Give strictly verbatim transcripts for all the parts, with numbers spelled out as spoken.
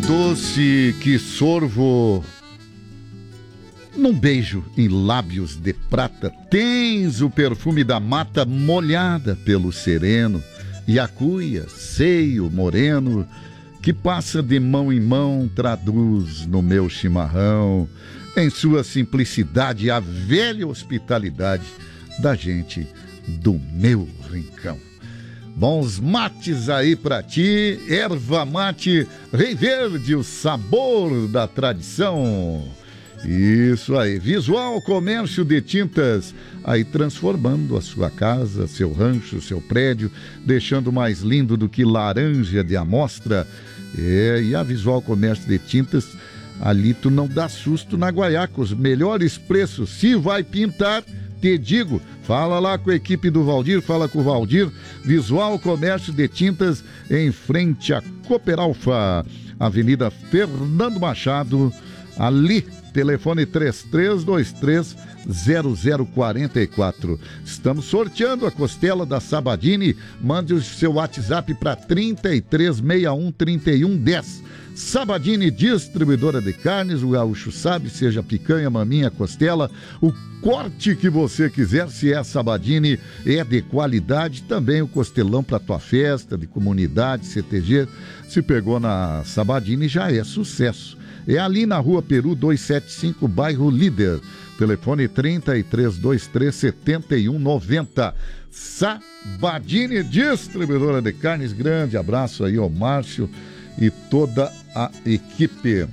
Doce que sorvo num beijo em lábios de prata, tens o perfume da mata molhada pelo sereno, e a cuia, seio moreno, que passa de mão em mão, traduz no meu chimarrão, em sua simplicidade, a velha hospitalidade da gente do meu rincão. Bons mates aí pra ti, erva mate Rei Verde, o sabor da tradição. Isso aí, Visual Comércio de Tintas, aí transformando a sua casa, seu rancho, seu prédio, deixando mais lindo do que laranja de amostra. É, e a Visual Comércio de Tintas, ali tu não dá susto na Guaiaca, os melhores preços. Se vai pintar, te digo, fala lá com a equipe do Valdir, fala com o Valdir. Visual Comércio de Tintas, em frente à Cooperalfa, Avenida Fernando Machado, ali, telefone três três dois três zero zero quatro quatro. Estamos sorteando a costela da Sabadini. Mande o seu WhatsApp para trinta e três sessenta e um, trinta e um, dez. Sabadini, distribuidora de carnes, o gaúcho sabe, seja picanha, maminha, costela, o corte que você quiser, se é Sabadini, é de qualidade. Também o costelão para tua festa, de comunidade, C T G, se pegou na Sabadini, já é sucesso. É ali na Rua Peru duzentos e setenta e cinco, bairro Líder. Telefone trinta e três vinte e três, setenta e um, noventa. Sabadini, distribuidora de carnes. Grande abraço aí ao Márcio e toda a equipe.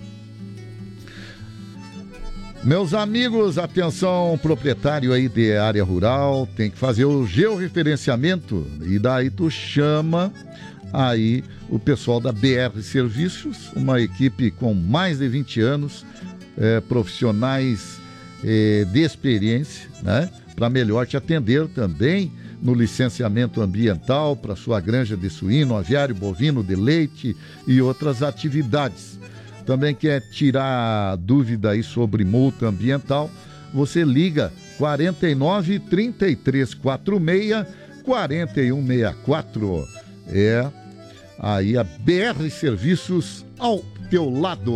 Meus amigos, atenção, proprietário aí de área rural, tem que fazer o georreferenciamento e daí tu chama aí o pessoal da B R Serviços, uma equipe com mais de vinte anos, é, profissionais é, de experiência, né, para melhor te atender também no licenciamento ambiental para sua granja de suíno, aviário, bovino, de leite e outras atividades. Também quer tirar dúvida aí sobre multa ambiental, você liga quarenta e nove, trinta e três quarenta e seis, quarenta e um sessenta e quatro. É aí a B R Serviços ao teu lado.